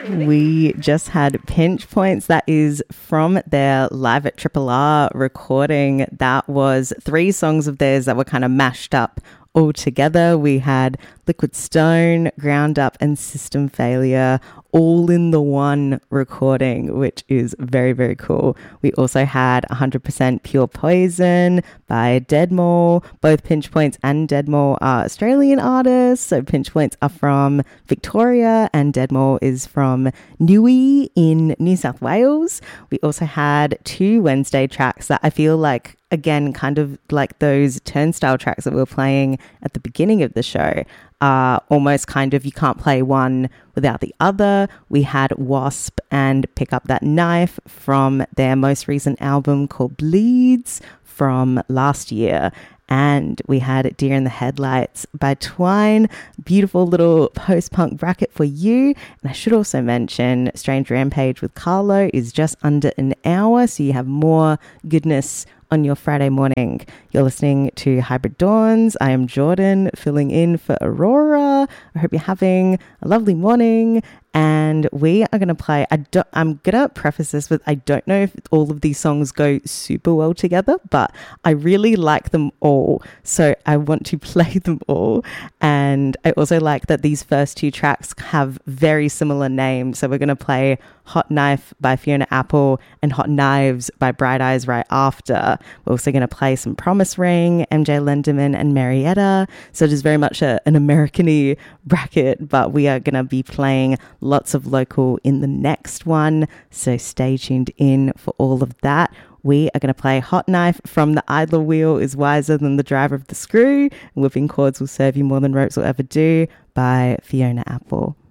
We just had Pinch Points. That is from their Live at Triple R recording. That was 3 songs of theirs that were kind of mashed up all together. We had Liquid Stone, Ground Up, and System Failure all in the one recording, which is very, very cool. We also had 100% Pure Poison by Deadmau5. Both Pinch Points and Deadmau5 are Australian artists. So Pinch Points are from Victoria and Deadmau5 is from Newey in New South Wales. We also had 2 Wednesday tracks that I feel like, again, kind of like those Turnstile tracks that we were playing at the beginning of the show, are almost kind of, you can't play one without the other. We had Wasp and Pick Up That Knife from their most recent album called Bleeds from last year. And we had Deer in the Headlights by Twine. Beautiful little post-punk bracket for you. And I should also mention Strange Rampage with Carlo is just under an hour, so you have more goodness on your Friday morning. You're listening to Hybrid Dawns. I am Jordan, filling in for Aurora. I hope you're having a lovely morning. And we are going to play, I'm going to preface this with, I don't know if all of these songs go super well together, but I really like them all. So I want to play them all. And I also like that these first 2 tracks have very similar names. So we're going to play Hot Knife by Fiona Apple and Hot Knives by Bright Eyes right after. We're also going to play some Promise Ring, MJ Lenderman and Marietta. So it is very much an American-y bracket, but we are going to be playing lots of local in the next one. So stay tuned in for all of that. We are going to play Hot Knife from The Idler Wheel is Wiser Than the Driver of the Screw. Whipping Chords Will Serve You More Than Ropes Will Ever Do by Fiona Apple.